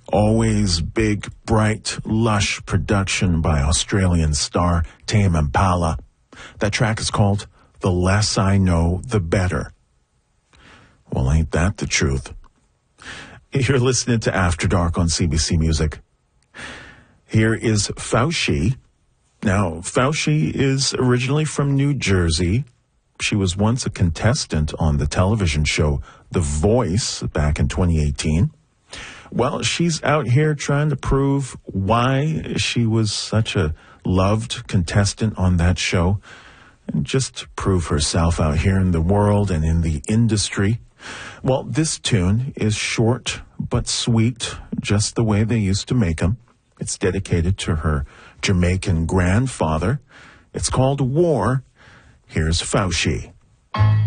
Always big, bright, lush production by Australian star Tame Impala. That track is called The Less I Know, The Better. Well, ain't that the truth? You're listening to After Dark on CBC Music. Here is Fauci. Now, Fauci is originally from New Jersey. She was once a contestant on the television show The Voice back in 2018. Well, she's out here trying to prove why she was such a loved contestant on that show, and just to prove herself out here in the world and in the industry. Well, this tune is short but sweet, just the way they used to make them. It's dedicated to her Jamaican grandfather. It's called War. Here's Fauci.